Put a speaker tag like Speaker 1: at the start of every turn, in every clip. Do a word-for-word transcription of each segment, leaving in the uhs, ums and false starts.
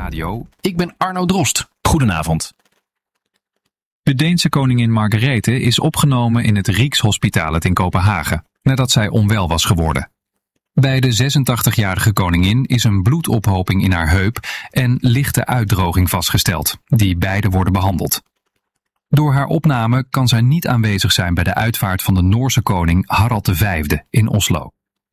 Speaker 1: Radio. Ik ben Arno Drost. Goedenavond.
Speaker 2: De Deense koningin Margrethe is opgenomen in het Rijkshospitalet in Kopenhagen, nadat zij onwel was geworden. Bij de zesentachtigjarige koningin is een bloedophoping in haar heup en lichte uitdroging vastgesteld, die beide worden behandeld. Door haar opname kan zij niet aanwezig zijn bij de uitvaart van de Noorse koning Harald de Vijfde in Oslo.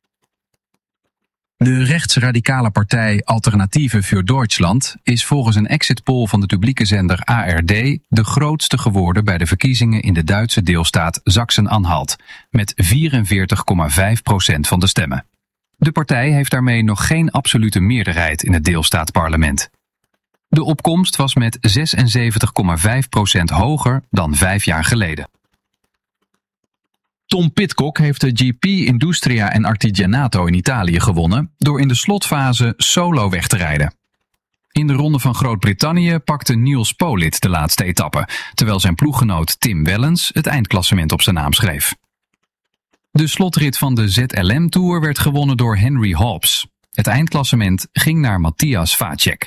Speaker 3: De rechtsradicale partij Alternatieven für Deutschland is volgens een exit poll van de publieke zender A R D de grootste geworden bij de verkiezingen in de Duitse deelstaat Sachsen-Anhalt, met vierenveertig komma vijf procent van de stemmen. De partij heeft daarmee nog geen absolute meerderheid in het deelstaatparlement. De opkomst was met zesenzeventig komma vijf procent hoger dan vijf jaar geleden.
Speaker 4: Tom Pidcock heeft de G P Industria en Artigianato in Italië gewonnen door in de slotfase solo weg te rijden. In de ronde van Groot-Brittannië pakte Niels Politt de laatste etappe, terwijl zijn ploeggenoot Tim Wellens het eindklassement op zijn naam schreef. De slotrit van de Z L M Tour werd gewonnen door Henry Hobbs. Het eindklassement ging naar Matthias Vacek.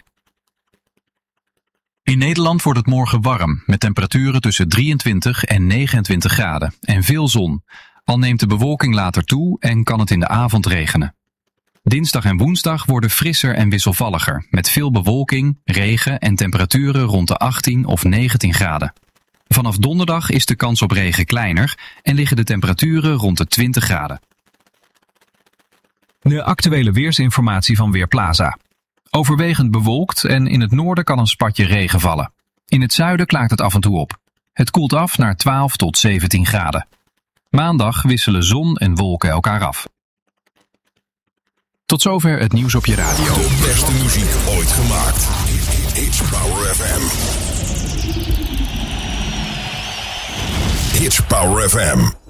Speaker 5: In Nederland wordt het morgen warm, met temperaturen tussen drieëntwintig en negenentwintig graden en veel zon. Al neemt de bewolking later toe en kan het in de avond regenen. Dinsdag en woensdag worden frisser en wisselvalliger, met veel bewolking, regen en temperaturen rond de achttien of negentien graden. Vanaf donderdag is de kans op regen kleiner en liggen de temperaturen rond de twintig graden.
Speaker 2: De actuele weersinformatie van Weerplaza. Overwegend bewolkt en in het noorden kan een spatje regen vallen. In het zuiden klaart het af en toe op. Het koelt af naar twaalf tot zeventien graden. Maandag wisselen zon en wolken elkaar af. Tot zover het nieuws op je radio.
Speaker 6: De beste muziek ooit gemaakt. Hits Power F M. Hits Power F M.